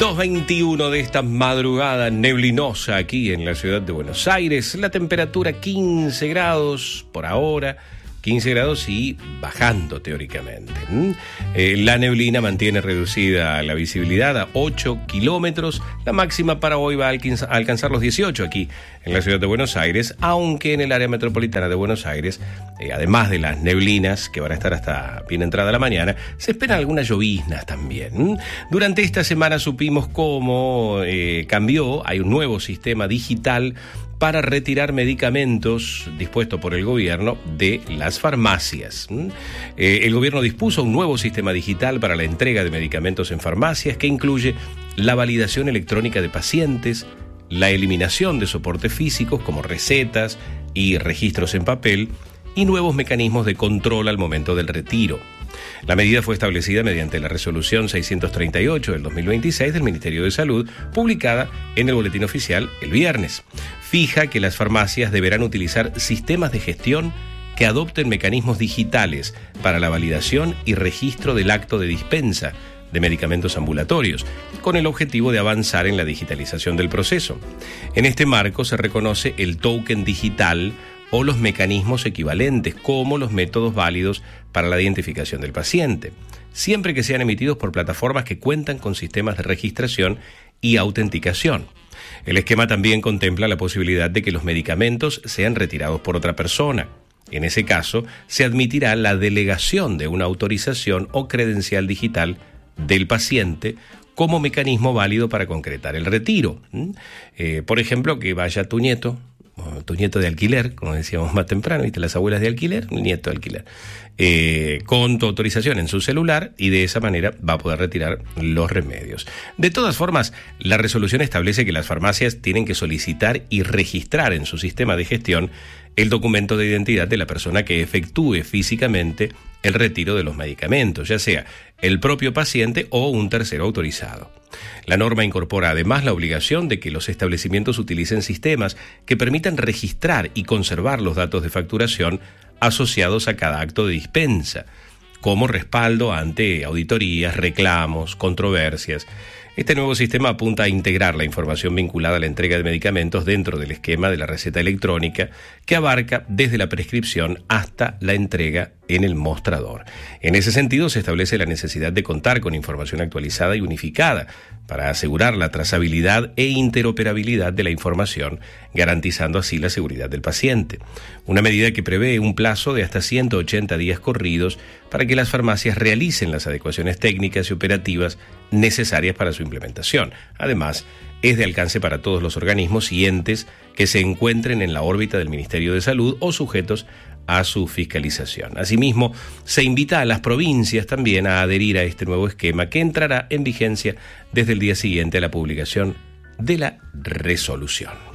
2:21 de esta madrugada neblinosa aquí en la ciudad de Buenos Aires. La temperatura 15 grados por ahora. 15 grados y bajando teóricamente. La neblina mantiene reducida la visibilidad a 8 kilómetros. La máxima para hoy va a alcanzar los 18 aquí en la ciudad de Buenos Aires, aunque en el área metropolitana de Buenos Aires, además de las neblinas que van a estar hasta bien entrada la mañana, se esperan algunas lloviznas también. Durante esta semana supimos cómo cambió. Hay un nuevo sistema digital para retirar medicamentos dispuesto por el gobierno de las farmacias. El gobierno dispuso un nuevo sistema digital para la entrega de medicamentos en farmacias que incluye la validación electrónica de pacientes, la eliminación de soportes físicos como recetas y registros en papel y nuevos mecanismos de control al momento del retiro. La medida fue establecida mediante la resolución 638 del 2026 del Ministerio de Salud, publicada en el Boletín Oficial el viernes. Fija que las farmacias deberán utilizar sistemas de gestión que adopten mecanismos digitales para la validación y registro del acto de dispensa de medicamentos ambulatorios, con el objetivo de avanzar en la digitalización del proceso. En este marco se reconoce el token digital o los mecanismos equivalentes como los métodos válidos para la identificación del paciente, siempre que sean emitidos por plataformas que cuentan con sistemas de registración y autenticación. El esquema también contempla la posibilidad de que los medicamentos sean retirados por otra persona. En ese caso, se admitirá la delegación de una autorización o credencial digital del paciente como mecanismo válido para concretar el retiro. Por ejemplo, que vaya tu nieto de alquiler, como decíamos más temprano, ¿viste? Las abuelas de alquiler, el nieto de alquiler, con tu autorización en su celular, y de esa manera va a poder retirar los remedios. De todas formas, la resolución establece que las farmacias tienen que solicitar y registrar en su sistema de gestión el documento de identidad de la persona que efectúe físicamente el retiro de los medicamentos, ya sea el propio paciente o un tercero autorizado. La norma incorpora además la obligación de que los establecimientos utilicen sistemas que permitan registrar y conservar los datos de facturación asociados a cada acto de dispensa, como respaldo ante auditorías, reclamos, controversias. Este nuevo sistema apunta a integrar la información vinculada a la entrega de medicamentos dentro del esquema de la receta electrónica, que abarca desde la prescripción hasta la entrega en el mostrador. En ese sentido, se establece la necesidad de contar con información actualizada y unificada para asegurar la trazabilidad e interoperabilidad de la información, garantizando así la seguridad del paciente. Una medida que prevé un plazo de hasta 180 días corridos para que las farmacias realicen las adecuaciones técnicas y operativas necesarias para su implementación. Además, es de alcance para todos los organismos y entes que se encuentren en la órbita del Ministerio de Salud o sujetos a su fiscalización. Asimismo, se invita a las provincias también a adherir a este nuevo esquema, que entrará en vigencia desde el día siguiente a la publicación de la resolución.